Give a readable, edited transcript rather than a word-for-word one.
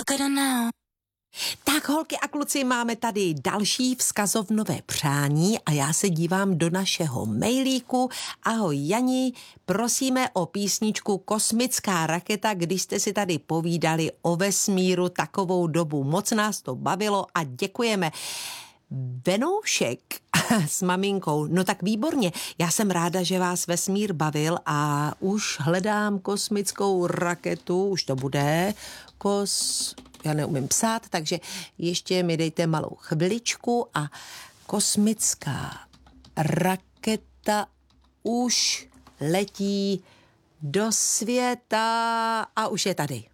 Tak holky a kluci, máme tady další vzkazovnové přání a já se dívám do našeho mailíku. Ahoj Jani, prosíme o písničku Kosmická raketa, když jste si tady povídali o vesmíru takovou dobu. Moc nás to bavilo a děkujeme. Venoušek s maminkou, no tak výborně. Já jsem ráda, že vás vesmír bavil a už hledám kosmickou raketu, už to bude já neumím psát, takže ještě mi dejte malou chviličku a kosmická raketa už letí do světa a už je tady.